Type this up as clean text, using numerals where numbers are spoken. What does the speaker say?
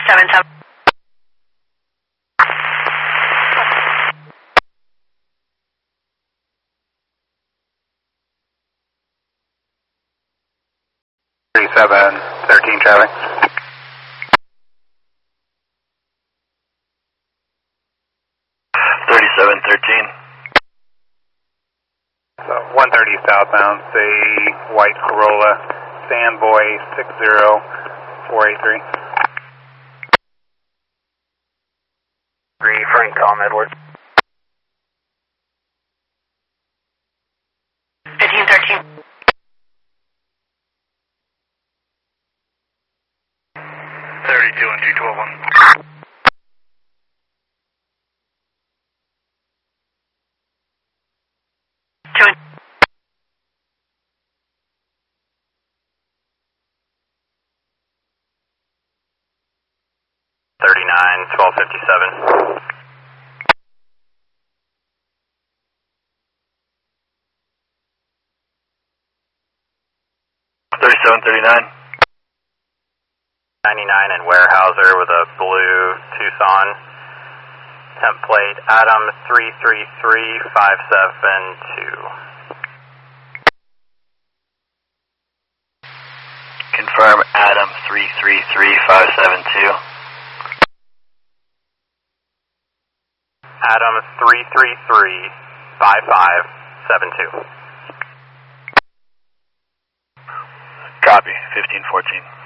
77. Seven 13 Charlie. 3713. So 130 southbound, say white Corolla, Sandboy 60483. Frank Tom Edward. 1513. 32 and 212. Join. $39,1257. $3739. 99 and Warehouser with a blue Tucson. Temp plate Adam 333572. Confirm Adam 333572. Adam 3335572. Copy, 1514.